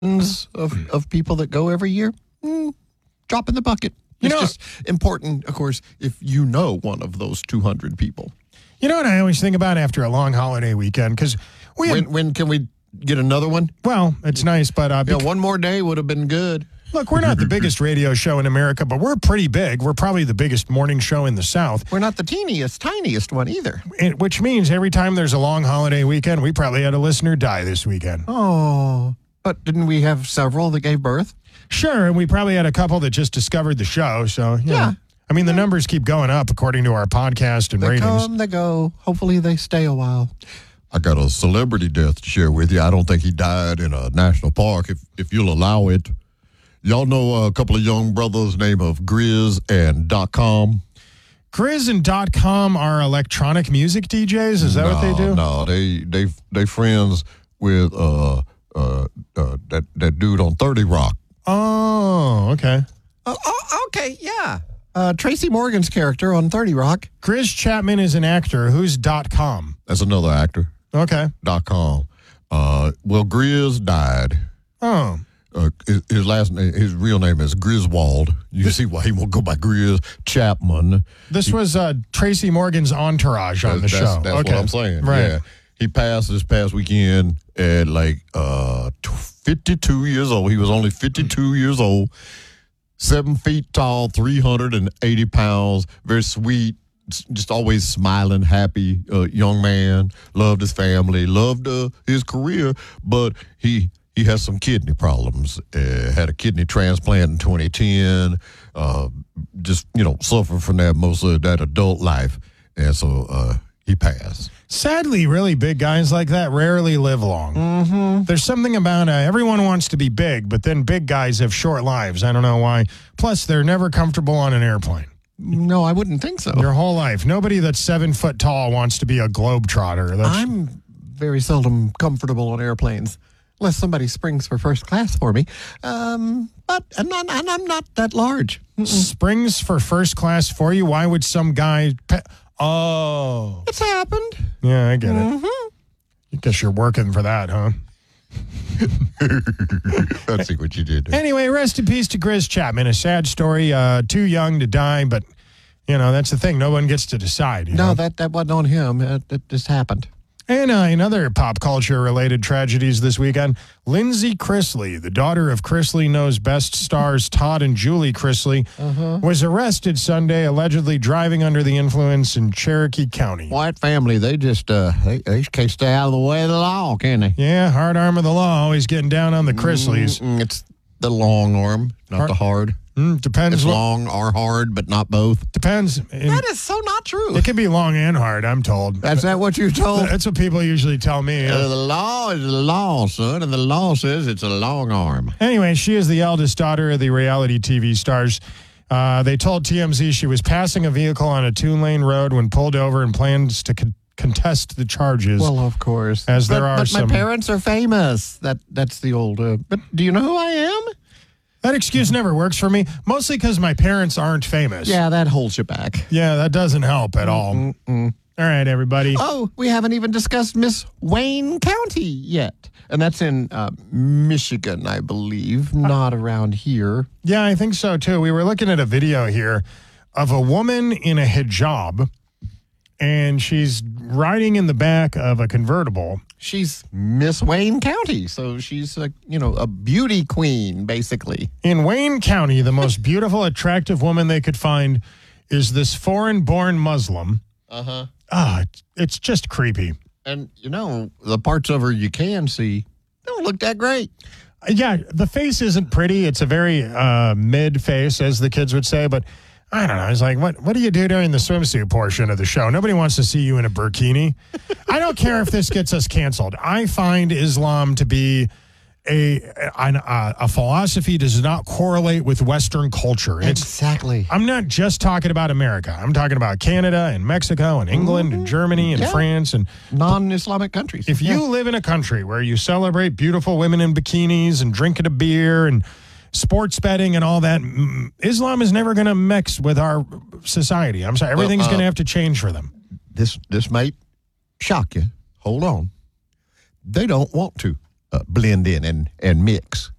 of people that go every year, drop in the bucket. It's just important, of course, if you know one of those 200 people. You know what I always think about after a long holiday weekend? Because when can we get another one? Well, it's nice, but one more day would have been good. Look, we're not the biggest radio show in America, but we're pretty big. We're probably the biggest morning show in the South. We're not the tiniest one either. Which means every time there's a long holiday weekend, we probably had a listener die this weekend. Oh, but didn't we have several that gave birth? Sure, and we probably had a couple that just discovered the show. So, yeah. I mean, the numbers keep going up according to our podcast and ratings. They come, they go. Hopefully they stay a while. I got a celebrity death to share with you. I don't think he died in a national park, if you'll allow it. Y'all know a couple of young brothers named of Grizz and .com? Grizz and .com are electronic music DJs? Is that what they do? No, they friends with that dude on 30 Rock. Oh, okay. Okay, yeah. Tracy Morgan's character on 30 Rock. Grizz Chapman is an actor. Who's .com? That's another actor. Okay. .com. Well, Grizz died. Oh. His real name is Griswold. You see why he won't go by Grizz Chapman. This was Tracy Morgan's entourage on the show. That's what I'm saying. Right. Yeah. He passed this past weekend at 52 years old. He was only 52 years old. 7 feet tall, 380 pounds, very sweet, just always smiling, happy young man. Loved his family, loved his career, but he has some kidney problems. Had a kidney transplant in 2010. Just, suffered from that most of that adult life. And so he passed. Sadly, really big guys like that rarely live long. Mm-hmm. There's something about everyone wants to be big, but then big guys have short lives. I don't know why. Plus, they're never comfortable on an airplane. No, I wouldn't think so. Your whole life. Nobody that's 7 foot tall wants to be a globetrotter. I'm very seldom comfortable on airplanes, unless somebody springs for first class for me. But I'm not that large. Springs for first class for you? Why would some guy... Oh. It's happened. Yeah, I get it. I guess you're working for that, huh? Let's see what you did. Anyway, rest in peace to Grizz Chapman. A sad story. Too young to die, but, that's the thing. No one gets to decide. No, that wasn't on him. It just happened. And in other pop culture-related tragedies this weekend, Lindsay Chrisley, the daughter of Chrisley Knows Best stars Todd and Julie Chrisley, was arrested Sunday, allegedly driving under the influence in Cherokee County. White family, they just they can't stay out of the way of the law, can they? Yeah, hard arm of the law, always getting down on the Chrisleys. It's the long arm, not the hard. Depends. It's long or hard, but not both. Depends. That is so not true. It can be long and hard, I'm told. That's not what you're told? That's what people usually tell me. The law is the law, son, and the law says it's a long arm. Anyway, she is the eldest daughter of the reality TV stars. They told TMZ she was passing a vehicle on a 2-lane road when pulled over and plans to contest the charges. Well, of course. But my parents are famous. That's the old... but do you know who I am? That excuse never works for me, mostly because my parents aren't famous. Yeah, that holds you back. Yeah, that doesn't help at all. All right, everybody. Oh, we haven't even discussed Miss Wayne County yet. And that's in Michigan, I believe, not around here. Yeah, I think so, too. We were looking at a video here of a woman in a hijab, and she's riding in the back of a convertible. She's Miss Wayne County, so she's a beauty queen, basically. In Wayne County, the most beautiful, attractive woman they could find is this foreign-born Muslim. It's just creepy. And, the parts of her you can see don't look that great. Yeah, the face isn't pretty. It's a very mid face, as the kids would say, but... I don't know. It's like, what do you do during the swimsuit portion of the show? Nobody wants to see you in a burkini. I don't care if this gets us canceled. I find Islam to be a philosophy does not correlate with Western culture. Exactly. I'm not just talking about America. I'm talking about Canada and Mexico and England and Germany and France and non-Islamic countries. If you live in a country where you celebrate beautiful women in bikinis and drinking a beer and sports betting and all that, Islam is never going to mix with our society. I'm sorry. Everything's going to have to change for them. This might shock you. Hold on. They don't want to blend in and mix.